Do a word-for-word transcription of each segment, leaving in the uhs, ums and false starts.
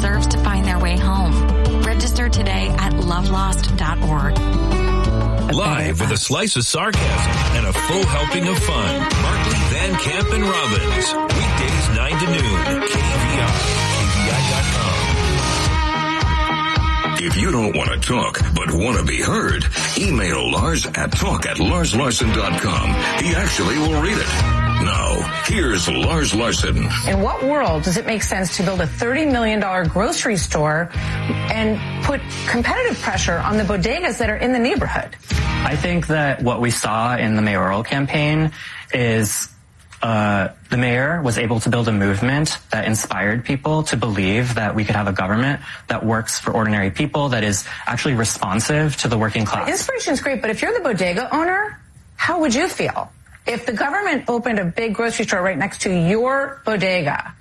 deserves to find their way home. Register today at love lost dot org. Live with a slice of sarcasm and a full helping of fun. Markley, Van Camp, and Robbins. Weekdays nine to noon. K V I. K V I dot com. If you don't want to talk but want to be heard, email Lars at talk at lars larson dot com. He actually will read it. Now, here's Lars Larson. In what world does it make sense to build a thirty million dollars grocery store and put competitive pressure on the bodegas that are in the neighborhood? I think that what we saw in the mayoral campaign is uh, the mayor was able to build a movement that inspired people to believe that we could have a government that works for ordinary people, that is actually responsive to the working class. Inspiration is great, but if you're the bodega owner, how would you feel? If the government opened a big grocery store right next to your bodega,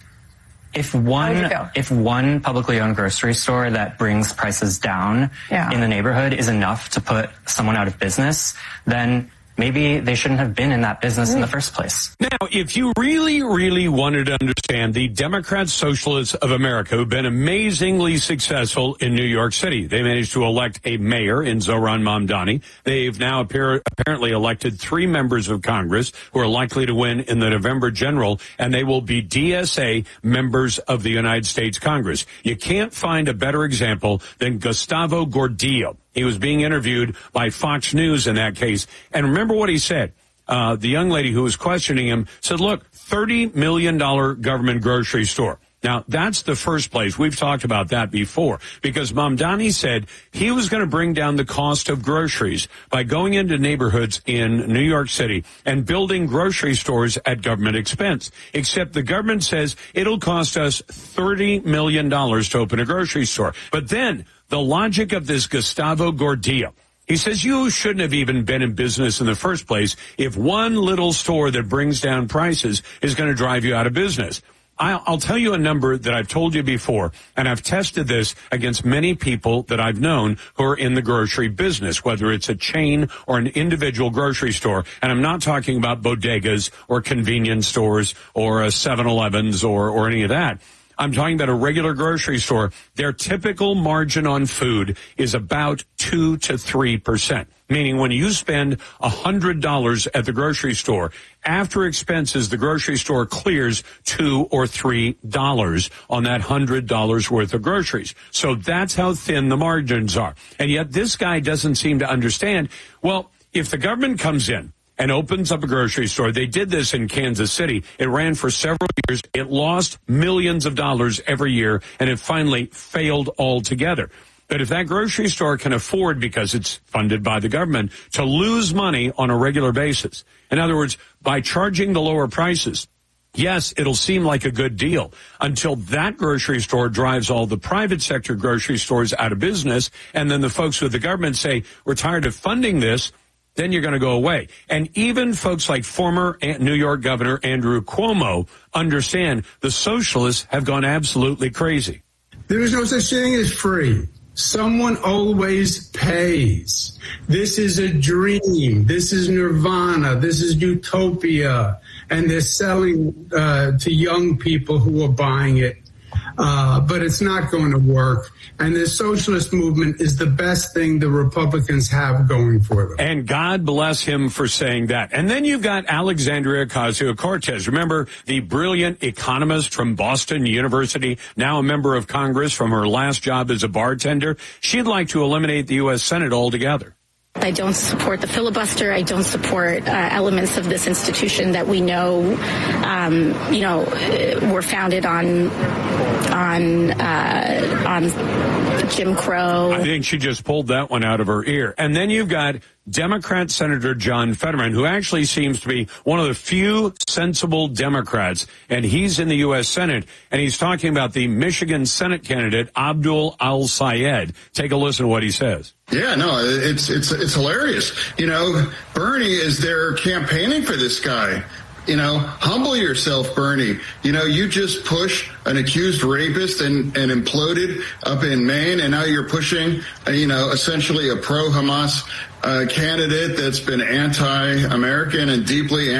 if one if one publicly owned grocery store that brings prices down yeah. in the neighborhood is enough to put someone out of business, then maybe they shouldn't have been in that business in the first place. Now, if you really, really wanted to understand the Democrat Socialists of America, who've been amazingly successful in New York City, they managed to elect a mayor in Zohran Mamdani. They've now appear, apparently elected three members of Congress who are likely to win in the November general, and they will be D S A members of the United States Congress. You can't find a better example than Gustavo Gordillo. He was being interviewed by Fox News in that case. And remember what he said. Uh, the young lady who was questioning him said, look, thirty million dollars government grocery store. Now, that's the first place. We've talked about that before because Mamdani said he was going to bring down the cost of groceries by going into neighborhoods in New York City and building grocery stores at government expense. Except the government says it'll cost us thirty million dollars to open a grocery store. But then the logic of this Gustavo Gordillo, he says you shouldn't have even been in business in the first place if one little store that brings down prices is going to drive you out of business. I'll, I'll tell you a number that I've told you before, and I've tested this against many people that I've known who are in the grocery business, whether it's a chain or an individual grocery store. And I'm not talking about bodegas or convenience stores or a seven elevens or, or any of that. I'm talking about a regular grocery store. Their typical margin on food is about two to three percent. Meaning when you spend one hundred dollars at the grocery store, after expenses, the grocery store clears two or three dollars on that one hundred dollars worth of groceries. So that's how thin the margins are. And yet this guy doesn't seem to understand, well, if the government comes in and opens up a grocery store. They did this in Kansas City. It ran for several years. It lost millions of dollars every year, and it finally failed altogether. But if that grocery store can afford, because it's funded by the government, to lose money on a regular basis, in other words, by charging the lower prices, yes, it'll seem like a good deal until that grocery store drives all the private sector grocery stores out of business, and then the folks with the government say, we're tired of funding this, then you're going to go away. And even folks like former New York Governor Andrew Cuomo understand the socialists have gone absolutely crazy. There is no such thing as free. Someone always pays. This is a dream. This is nirvana. This is utopia. And they're selling uh, to young people who are buying it. Uh, but it's not going to work. And the socialist movement is the best thing the Republicans have going for them. And God bless him for saying that. And then you've got Alexandria Ocasio-Cortez. Remember the brilliant economist from Boston University, now a member of Congress from her last job as a bartender? She'd like to eliminate the U S Senate altogether. I don't support the filibuster. I don't support uh, elements of this institution that we know, um, you know, were founded on on uh, on Jim Crow. I think she just pulled that one out of her ear. And then you've got Democrat Senator John Fetterman, who actually seems to be one of the few sensible Democrats, and he's in the U S Senate, and he's talking about the Michigan Senate candidate, Abdul Al-Sayed. Take a listen to what he says. Yeah, no, it's it's it's hilarious. You know, Bernie is there campaigning for this guy. You know, humble yourself, Bernie. You know, you just push an accused rapist and, and imploded up in Maine, and now you're pushing, uh, you know, essentially a pro-Hamas uh, candidate that's been anti-American and deeply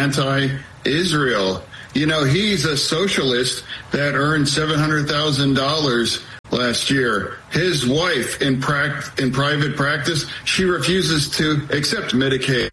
anti-Israel. You know, he's a socialist that earned seven hundred thousand dollars last year. His wife in, pract- in private practice, she refuses to accept Medicaid.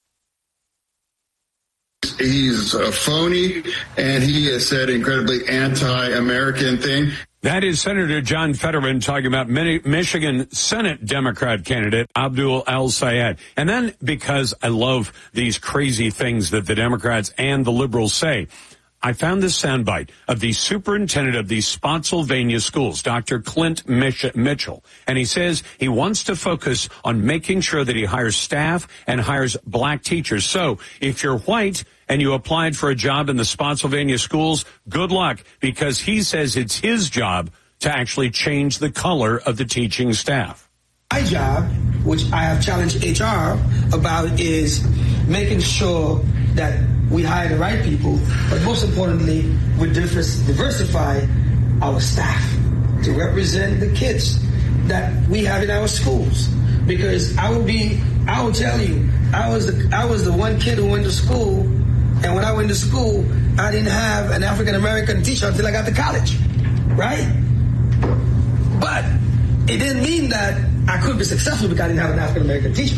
He's a phony, and he has said incredibly anti-American thing. That is Senator John Fetterman talking about Michigan Senate Democrat candidate Abdul El-Sayed. And then, because I love these crazy things that the Democrats and the liberals say, I found this soundbite of the superintendent of the Spotsylvania schools, Doctor Clint Mitchell, and he says he wants to focus on making sure that he hires staff and hires black teachers. So if you're white and you applied for a job in the Spotsylvania schools, good luck, because he says it's his job to actually change the color of the teaching staff. My job, which I have challenged H R about, is making sure that we hire the right people, but most importantly, we diversify our staff to represent the kids that we have in our schools. Because I will be, I will tell you, I was the, I was the one kid who went to school, and when I went to school, I didn't have an African American teacher until I got to college, right? But it didn't mean that I couldn't be successful because I didn't have an African American teacher.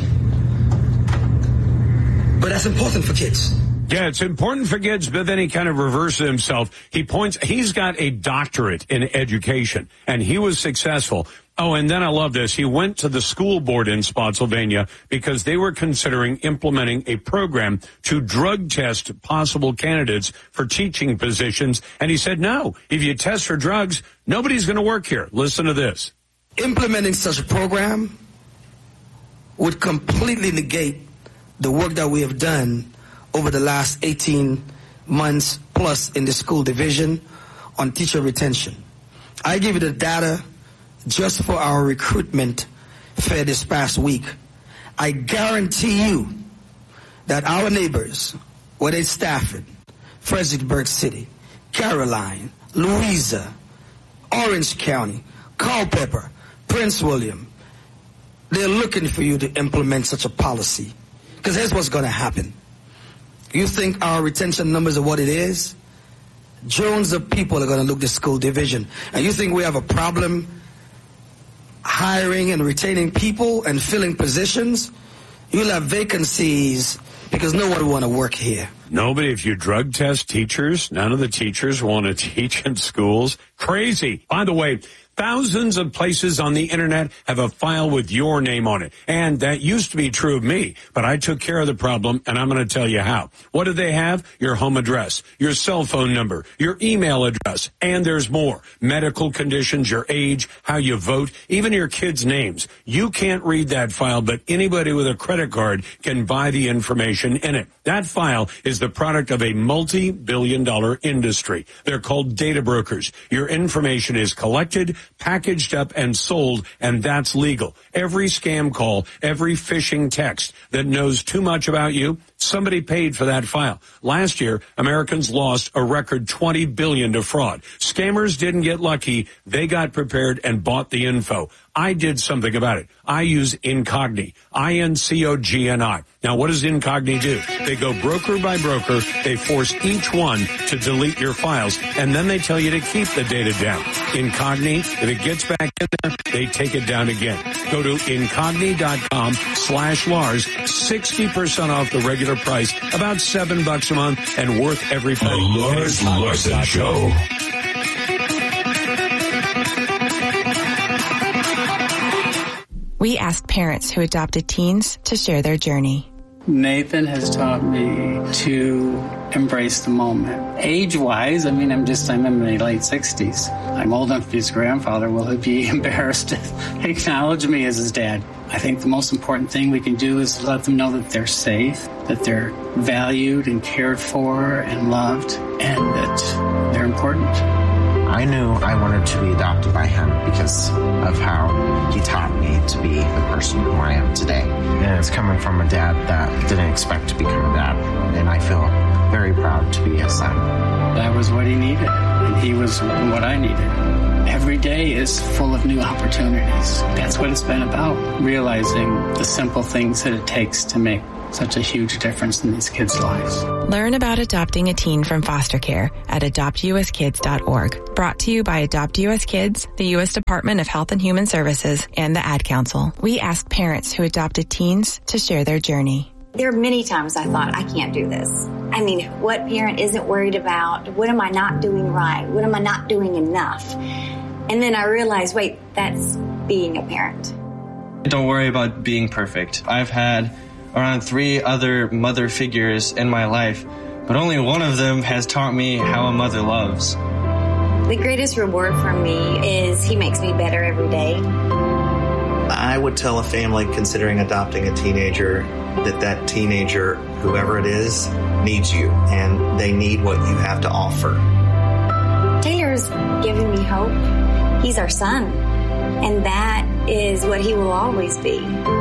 But that's important for kids. Yeah, it's important for kids, but then he kind of reverses himself. He points, he's got a doctorate in education, and he was successful. Oh, and then I love this. He went to the school board in Spotsylvania because they were considering implementing a program to drug test possible candidates for teaching positions. And he said, no, if you test for drugs, nobody's going to work here. Listen to this. Implementing such a program would completely negate the work that we have done over the last eighteen months plus in the school division on teacher retention. I give you the data just for our recruitment fair this past week. I guarantee you that our neighbors, whether it's Stafford, Fredericksburg City, Caroline, Louisa, Orange County, Culpeper, Prince William, they're looking for you to implement such a policy. Because here's what's going to happen. You think our retention numbers are what it is? Drones of people are going to look at the school division. And you think we have a problem hiring and retaining people and filling positions? You'll have vacancies because no one will want to work here. Nobody, if you drug test teachers, none of the teachers want to teach in schools. Crazy. By the way, thousands of places on the internet have a file with your name on it. And that used to be true of me, but I took care of the problem, and I'm going to tell you how. What do they have? Your home address, your cell phone number, your email address, and there's more. Medical conditions, your age, how you vote, even your kids' names. You can't read that file, but anybody with a credit card can buy the information in it. That file is the product of a multi-billion dollar industry. They're called data brokers. Your information is collected, packaged up, and sold, and that's legal. Every scam call, every phishing text that knows too much about you, somebody paid for that file. Last year, Americans lost a record twenty billion dollars to fraud. Scammers didn't get lucky. They got prepared and bought the info. I did something about it. I use Incogni, I N C O G N I. Now, what does Incogni do? They go broker by broker. They force each one to delete your files, and then they tell you to keep the data down. Incogni, if it gets back in there, they take it down again. Go to Incogni.com slash Lars, sixty percent off the regular price, about seven bucks a month, and worth every penny. The Lars Larson Show. We asked parents who adopted teens to share their journey. Nathan has taught me to embrace the moment. Age-wise, I mean, I'm just, I'm in my late sixties. I'm old enough to be his grandfather. Will he be embarrassed to acknowledge me as his dad? I think the most important thing we can do is let them know that they're safe, that they're valued and cared for and loved, and that they're important. I knew I wanted to be adopted by him because of how he taught me to be the person who I am today. And it's coming from a dad that didn't expect to become a dad. And I feel very proud to be his son. That was what he needed, and he was what I needed. every day is full of new opportunities. That's what it's been about, realizing the simple things that it takes to make such a huge difference in these kids' lives. Learn about adopting a teen from foster care at adopt u s kids dot org. Brought to you by Adopt U S Kids, the U S Department of Health and Human Services, and the Ad Council. We ask parents who adopted teens to share their journey. There are many times I thought, I can't do this. I mean, what parent isn't worried about? What am I not doing right? What am I not doing enough? And then I realized, wait, that's being a parent. Don't worry about being perfect. I've had around three other mother figures in my life, but only one of them has taught me how a mother loves. The greatest reward for me is he makes me better every day. I would tell a family considering adopting a teenager that that teenager, whoever it is, needs you, and they need what you have to offer. Taylor's giving me hope. He's our son, and that is what he will always be.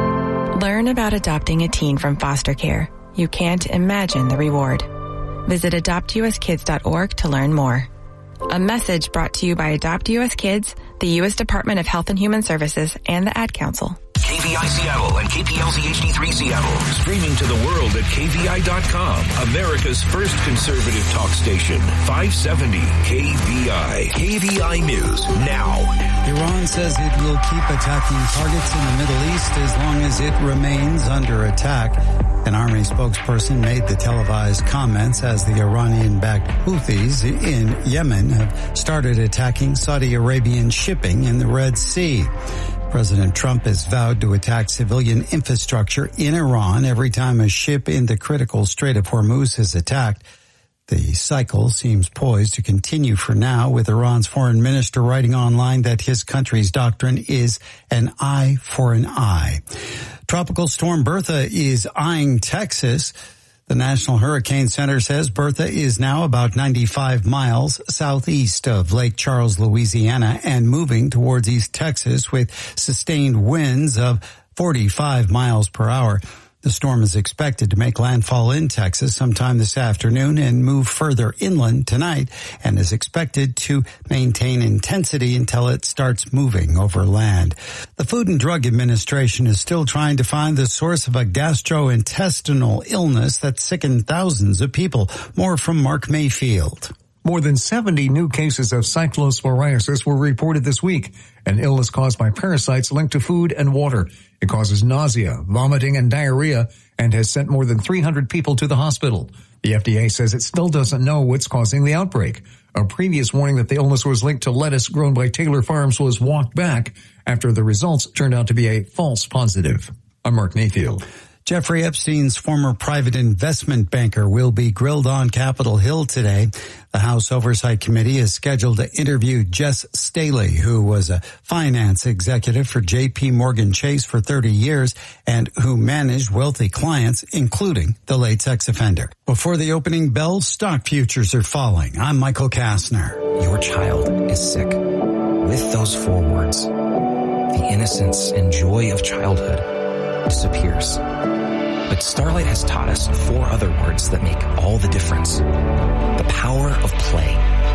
Learn about adopting a teen from foster care. You can't imagine the reward. Visit adopt u s kids dot org to learn more. A message brought to you by Adopt U S Kids, the U S Department of Health and Human Services, and the Ad Council. K V I Seattle and K P L Z H D three Seattle. Streaming to the world at K V I dot com. America's first conservative talk station. five seventy K V I. K V I News now. Iran says it will keep attacking targets in the Middle East as long as it remains under attack. An army spokesperson made the televised comments as the Iranian-backed Houthis in Yemen have started attacking Saudi Arabian shipping in the Red Sea. President Trump has vowed to attack civilian infrastructure in Iran every time a ship in the critical Strait of Hormuz is attacked. The cycle seems poised to continue for now, with Iran's foreign minister writing online that his country's doctrine is an eye for an eye. Tropical storm Bertha is eyeing Texas. The National Hurricane Center says Bertha is now about ninety-five miles southeast of Lake Charles, Louisiana, and moving towards East Texas with sustained winds of forty-five miles per hour. The storm is expected to make landfall in Texas sometime this afternoon and move further inland tonight, and is expected to maintain intensity until it starts moving over land. The Food and Drug Administration is still trying to find the source of a gastrointestinal illness that sickened thousands of people. More from Mark Mayfield. More than seventy new cases of cyclosporiasis were reported this week, an illness caused by parasites linked to food and water. It causes nausea, vomiting, and diarrhea, and has sent more than three hundred people to the hospital. The F D A says it still doesn't know what's causing the outbreak. A previous warning that the illness was linked to lettuce grown by Taylor Farms was walked back after the results turned out to be a false positive. I'm Mark Mayfield. Jeffrey Epstein's former private investment banker will be grilled on Capitol Hill today. The House Oversight Committee is scheduled to interview Jess Staley, who was a finance executive for J P Morgan Chase for thirty years and who managed wealthy clients, including the late sex offender. Before the opening bell, stock futures are falling. I'm Michael Kastner. Your child is sick. With those four words, the innocence and joy of childhood disappears. But Starlight has taught us four other words that make all the difference. The power of play.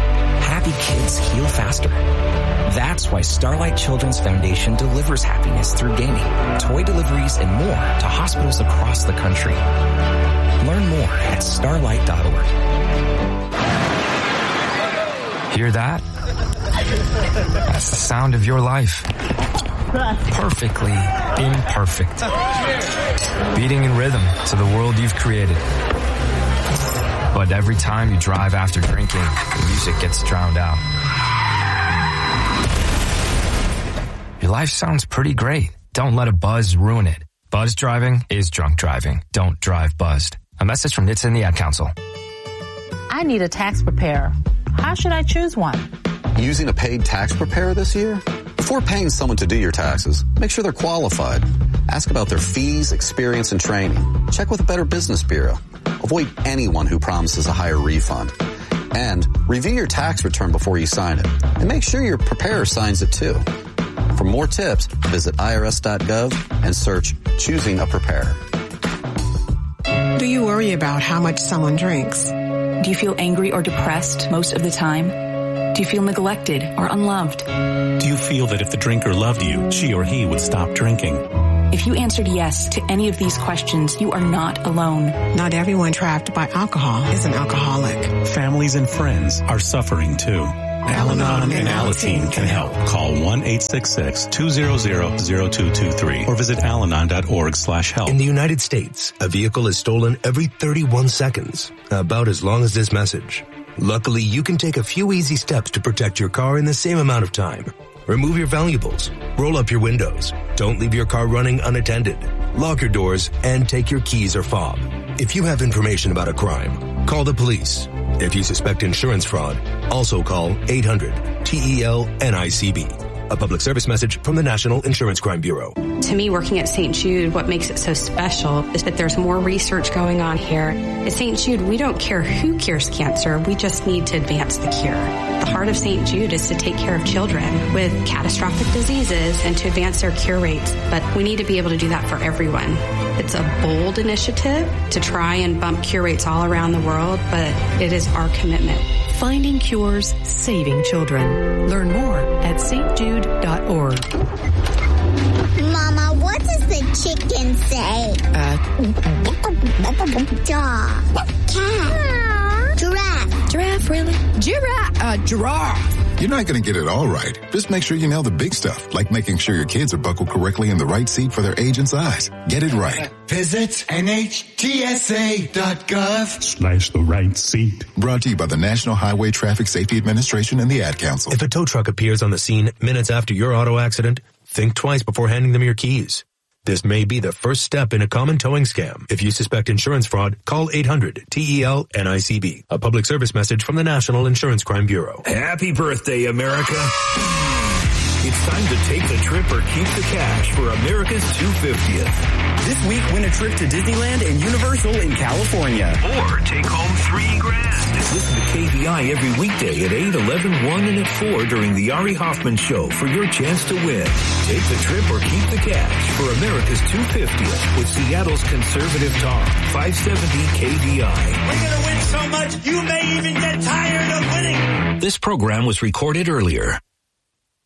Happy kids heal faster. That's why Starlight Children's Foundation delivers happiness through gaming, toy deliveries, and more to hospitals across the country. Learn more at starlight dot org. Hear that? That's the sound of your life. Perfectly imperfect. Beating in rhythm to the world you've created. But every time you drive after drinking, the music gets drowned out. Your life sounds pretty great. Don't let a buzz ruin it. Buzz driving is drunk driving. Don't drive buzzed. A message from N H T S A and the Ad Council. I need a tax preparer. How should I choose one? Using a paid tax preparer this year? Before paying someone to do your taxes, make sure they're qualified. Ask about their fees, experience, and training. Check with a Better Business Bureau. Avoid anyone who promises a higher refund. And review your tax return before you sign it. And make sure your preparer signs it too. For more tips, visit I R S dot gov and search Choosing a Preparer. Do you worry about how much someone drinks? Do you feel angry or depressed most of the time? Do you feel neglected or unloved? Do you feel that if the drinker loved you, she or he would stop drinking? If you answered yes to any of these questions, you are not alone. Not everyone trapped by alcohol is an alcoholic. Families and friends are suffering too. Al-Anon and Alateen can help. Call one eight six six, two zero zero, zero two two three or visit alanon.org slash help. In the United States, a vehicle is stolen every thirty-one seconds, about as long as this message. Luckily, you can take a few easy steps to protect your car in the same amount of time. Remove your valuables, roll up your windows, don't leave your car running unattended, lock your doors, and take your keys or fob. If you have information about a crime, call the police. If you suspect insurance fraud, also call eight hundred T E L N I C B. A public service message from the National Insurance Crime Bureau. To me, working at Saint Jude, what makes it so special is that there's more research going on here. At Saint Jude, we don't care who cures cancer, we just need to advance the cure. The heart of Saint Jude is to take care of children with catastrophic diseases and to advance their cure rates, but we need to be able to do that for everyone. It's a bold initiative to try and bump cure rates all around the world, but it is our commitment. Finding cures, saving children. Learn more at s t jude dot org. Mama, what does the chicken say? Uh, Dog. Cat. Giraffe. Giraffe, really? Giraffe. Uh, giraffe. You're not going to get it all right. Just make sure you nail the big stuff, like making sure your kids are buckled correctly in the right seat for their age and size. Get it right. Visit N H T S A dot gov slash the right seat. Brought to you by the National Highway Traffic Safety Administration and the Ad Council. If a tow truck appears on the scene minutes after your auto accident, think twice before handing them your keys. This may be the first step in a common towing scam. If you suspect insurance fraud, call eight hundred T E L N I C B. A public service message from the National Insurance Crime Bureau. Happy birthday, America. It's time to take the trip or keep the cash for America's two hundred fiftieth. This week, win a trip to Disneyland and Universal in California. Or take home three grand. Listen to K V I every weekday at eight, eleven, one, and at four during the Ari Hoffman Show for your chance to win. Take the trip or keep the cash for America's two hundred fiftieth with Seattle's conservative talk, five seventy K V I. We're going to win so much, you may even get tired of winning. This program was recorded earlier.